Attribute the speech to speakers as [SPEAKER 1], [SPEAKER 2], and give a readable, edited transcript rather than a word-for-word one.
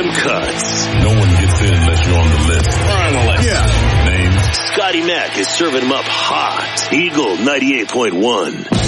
[SPEAKER 1] time cuts.
[SPEAKER 2] No one gets in unless you're on the list.
[SPEAKER 1] On the list.
[SPEAKER 2] Yeah. Name?
[SPEAKER 1] Scotty Mac is serving them up hot. Eagle 98.1.